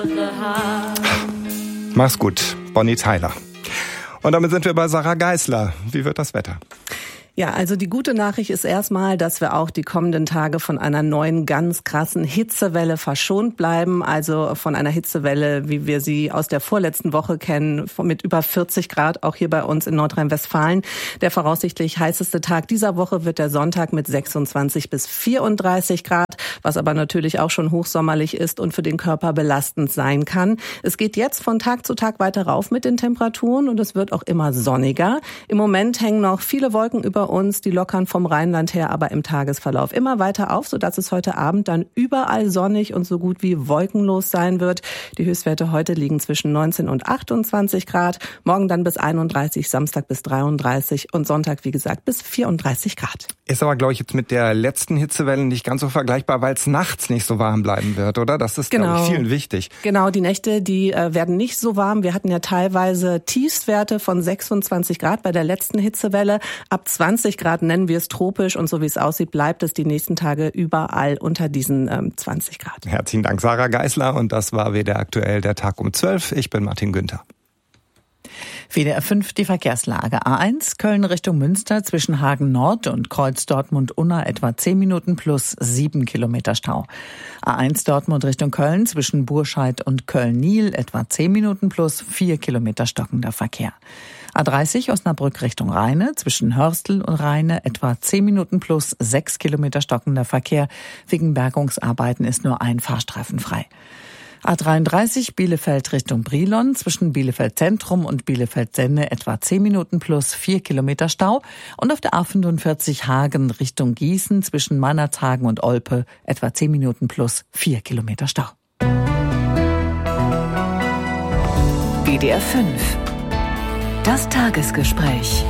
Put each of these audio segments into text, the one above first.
Mach's gut, Bonnie Tyler. Und damit sind wir bei Sarah Geisler. Wie wird das Wetter? Ja, also die gute Nachricht ist erstmal, dass wir auch die kommenden Tage von einer neuen, ganz krassen Hitzewelle verschont bleiben. Also von einer Hitzewelle, wie wir sie aus der vorletzten Woche kennen, mit über 40 Grad, auch hier bei uns in Nordrhein-Westfalen. Der voraussichtlich heißeste Tag dieser Woche wird der Sonntag mit 26 bis 34 Grad, was aber natürlich auch schon hochsommerlich ist und für den Körper belastend sein kann. Es geht jetzt von Tag zu Tag weiter rauf mit den Temperaturen und es wird auch immer sonniger. Im Moment hängen noch viele Wolken über uns, die lockern vom Rheinland her, aber im Tagesverlauf immer weiter auf, sodass es heute Abend dann überall sonnig und so gut wie wolkenlos sein wird. Die Höchstwerte heute liegen zwischen 19 und 28 Grad, morgen dann bis 31, Samstag bis 33 und Sonntag, wie gesagt, bis 34 Grad. Ist aber, glaube ich, jetzt mit der letzten Hitzewelle nicht ganz so vergleichbar, weil es nachts nicht so warm bleiben wird, oder? Das ist, glaube ich, vielen wichtig. Genau, die Nächte, die werden nicht so warm. Wir hatten ja teilweise Tiefstwerte von 26 Grad bei der letzten Hitzewelle. Ab 20 Grad nennen wir es tropisch und so wie es aussieht, bleibt es die nächsten Tage überall unter diesen 20 Grad. Herzlichen Dank, Sarah Geisler. Und das war WDR aktuell, der Tag um 12. Ich bin Martin Günther. WDR 5 die Verkehrslage. A1 Köln Richtung Münster zwischen Hagen Nord und Kreuz Dortmund-Unna etwa 10 Minuten plus 7 Kilometer Stau. A1 Dortmund Richtung Köln zwischen Burscheid und Köln-Niel etwa 10 Minuten plus 4 Kilometer stockender Verkehr. A30 Osnabrück Richtung Rheine zwischen Hörstel und Rheine etwa 10 Minuten plus 6 Kilometer stockender Verkehr. Wegen Bergungsarbeiten ist nur ein Fahrstreifen frei. A33 Bielefeld Richtung Brilon zwischen Bielefeld Zentrum und Bielefeld Senne etwa 10 Minuten plus 4 Kilometer Stau und auf der A45 Hagen Richtung Gießen zwischen Meinerzhagen und Olpe etwa 10 Minuten plus 4 Kilometer Stau. WDR 5 Das Tagesgespräch.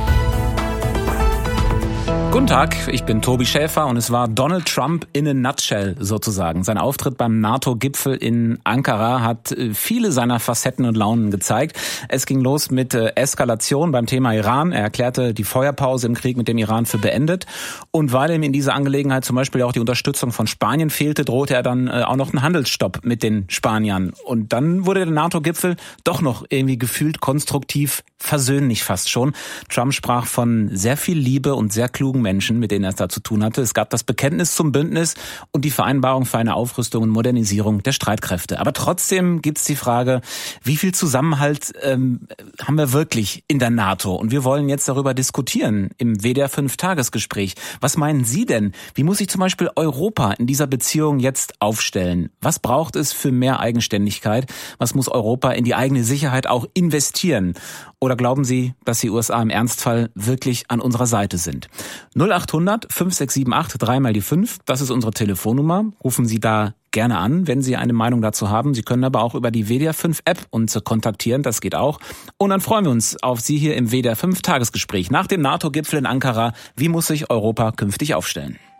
Guten Tag, ich bin Tobi Schäfer und es war Donald Trump in a nutshell sozusagen. Sein Auftritt beim NATO-Gipfel in Ankara hat viele seiner Facetten und Launen gezeigt. Es ging los mit Eskalation beim Thema Iran. Er erklärte die Feuerpause im Krieg mit dem Iran für beendet. Und weil ihm in dieser Angelegenheit zum Beispiel auch die Unterstützung von Spanien fehlte, drohte er dann auch noch einen Handelsstopp mit den Spaniern. Und dann wurde der NATO-Gipfel doch noch irgendwie gefühlt konstruktiv, versöhnlich fast schon. Trump sprach von sehr viel Liebe und sehr klugen Menschen, mit denen er es da zu tun hatte. Es gab das Bekenntnis zum Bündnis und die Vereinbarung für eine Aufrüstung und Modernisierung der Streitkräfte. Aber trotzdem gibt es die Frage, wie viel Zusammenhalt haben wir wirklich in der NATO? Und wir wollen jetzt darüber diskutieren im WDR 5 Tagesgespräch. Was meinen Sie denn? Wie muss sich zum Beispiel Europa in dieser Beziehung jetzt aufstellen? Was braucht es für mehr Eigenständigkeit? Was muss Europa in die eigene Sicherheit auch investieren? Oder glauben Sie, dass die USA im Ernstfall wirklich an unserer Seite sind? 0800 5678 3 × 5, das ist unsere Telefonnummer. Rufen Sie da gerne an, wenn Sie eine Meinung dazu haben. Sie können aber auch über die WDR 5 App uns kontaktieren, das geht auch. Und dann freuen wir uns auf Sie hier im WDR 5 Tagesgespräch nach dem NATO-Gipfel in Ankara. Wie muss sich Europa künftig aufstellen?